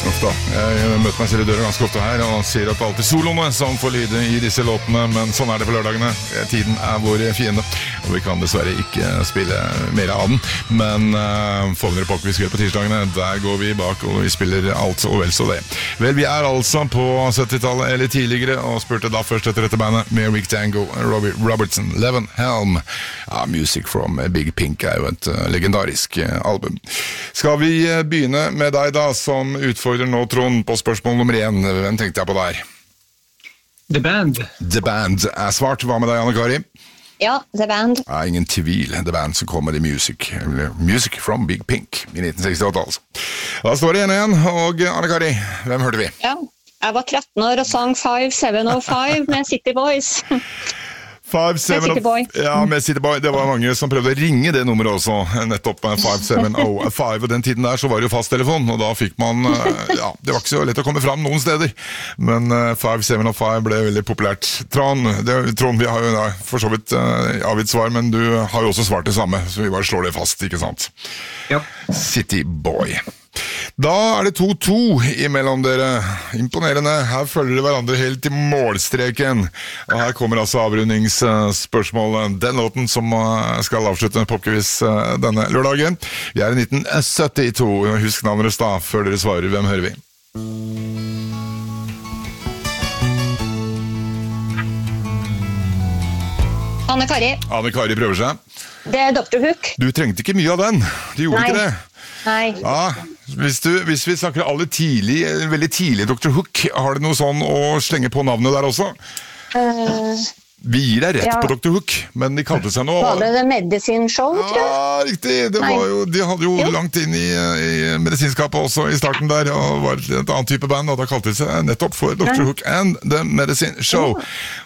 Ofte. Jeg møter meg selv i døra ganske ofte her og sier at det alltid soloene som får lyde i disse låtene, men sånn er det på lørdagene. Tiden er vår fiende, og vi kan dessverre ikke spille mer av den. Men får dere Popquiz på tirsdagene, der går vi bak og vi spiller alt og vel så det. Vel, vi er altså på 70-tallet eller tidligere, og spurte da først etter dette bandet med Rick Dango, Robbie Robertson, Levin Helm. Ja, Music from Big Pink er jo et legendarisk album. Skal vi begynne med deg da, som utfordrer nå Trond på spørsmål nummer 1. Hvem tenkte jeg på der? The Band. The Band er svart. Hva med deg, Anne-Kari? Ja, The Band. Ja, ingen tvil. The Band som kommer i Music from Big Pink i 1968 altså. Da står det 1-1, og Anne-Kari, hvem hørte vi? Ja, jeg var 13 år og sang 5705 med City Boys. 5705, ja, med City Boy. Det var mange som prøvde å ringe det nummeret også, nettopp 5705, og den tiden der så var det jo fasttelefon, og da fikk man, ja, det var ikke så lett å komme fram noen steder, men 5705 ble veldig populært. Trond, vi har jo da for så vidt avgitt svar, men du har jo også svart det samme, så vi bare slår det fast, ikke sant? Ja. City Boy. Da er det 2-2 imellom dere. Imponerende. Her følger dere hverandre helt til målstreken. Og her kommer altså avrundingsspørsmålet. Den låten som skal avslutte Popquiz denne lørdagen. Vi er i 1972. Husk navnet deres da, før dere svarer. Hvem hører vi? Anne-Kari. Anne-Kari prøver seg. Det er Dr. Hook. Du trengte ikke mye av den. Du gjorde ikke det. Nei. Ja, hvis vi snakker veldig tidlig Dr. Hook, har du noe sånn å slenge på navnet der også? Vi gir deg rett på Dr. Hook, men de kalte seg noe... Var det The Medicine Show, tror jeg? Ja, riktig. De hadde jo langt inn i medisinskapet også i starten der, og var et annet type band, og da kalte de seg nettopp for Dr. Hook and The Medicine Show.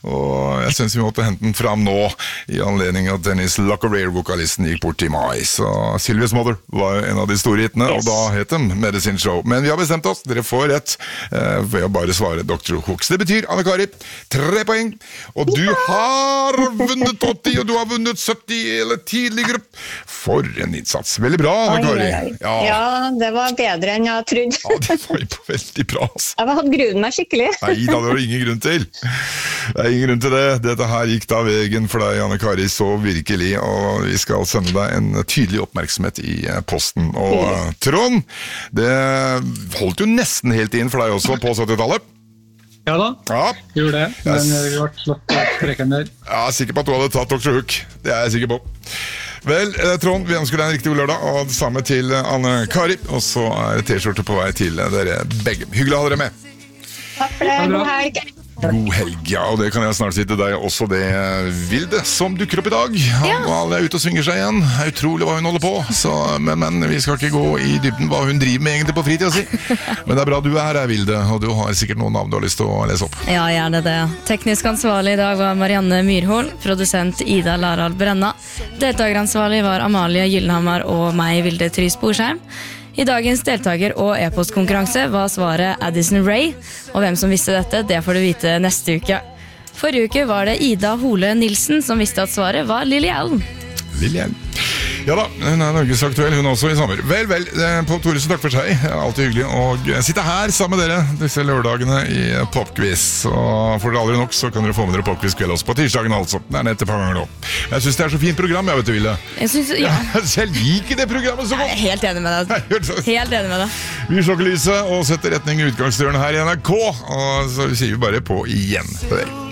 Og jeg synes vi måtte hente den fram nå, i anledning at Dennis Lockerear-vokalisten gikk bort i mai. Så Sylvia's Mother var en av de store hitene, og da het de Medicine Show. Men vi har bestemt oss, dere får rett ved å bare svare Dr. Hook. Så det betyr, Anne-Kari, 3 poeng, og du har vunnet 80, og du har vunnet 70 eller tidligere. For en innsats. Veldig bra, Anne-Kari. Ja, det var bedre enn jeg trodde. Ja, det var jo veldig bra. Altså. Jeg hadde grunnen meg skikkelig. Nei, da var det ingen grunn til. Det er ingen grunn til det. Dette her gikk da veien for deg, Anne-Kari, så virkelig. Og vi skal sende deg en tydelig oppmerksomhet i posten. Og Trond, det holdt jo nesten helt inn for deg også på 70-tallet. Ja da, gjorde det, men vi ble slått på streken der. Jeg er sikker på at du hadde tatt Dr. Hook, det er jeg sikker på. Vel, Trond, vi ønsker deg en riktig god lørdag, og det samme til Anne-Kari, og så er T-skjorte på vei til dere begge. Hyggelig å ha dere med. Takk for det, god helg. God helg, ja, og det kan jeg snart si til deg også, det Vilde som dukker opp i dag. Han er ute og svinger seg igjen. Det er utrolig hva hun holder på, så, men vi skal ikke gå i dybden hva hun driver med egentlig på fritida si. Men det er bra du er her, Vilde, og du har sikkert noen navn du har lyst til å lese opp. Ja, gjerne det. Teknisk ansvarlig i dag var Marianne Myrhol, produsent Ida Larald Brenna. Deltakeransvarlig var Amalie Gyllenhammer og meg, Vilde Trys Borsheim. I dagens deltaker- og e-postkonkurranse var svaret Addison Rae, og hvem som visste dette, det får du vite neste uke. Forrige uke var det Ida Hole Nilsen som visste at svaret var Lily Allen. Lily Allen. Ja da, hun er Norgesaktuell, hun også i sommer. Vel, på Thoresen, takk for seg. Alltid hyggelig å sitte her sammen med dere disse lørdagene i Popquiz. Og får dere aldri nok, så kan dere få med dere Popquiz kveld også på tirsdagen altså. Det er nett et par ganger nå. Jeg synes det er så fint program, jeg vet du, Ville. Jeg synes, ja. Jeg liker det programmet så godt. Jeg er helt enig med deg. Helt enig med deg. Vi slukker lyset og setter retning i utgangsdøren her i NRK, og så sier vi bare på igjen. Hør.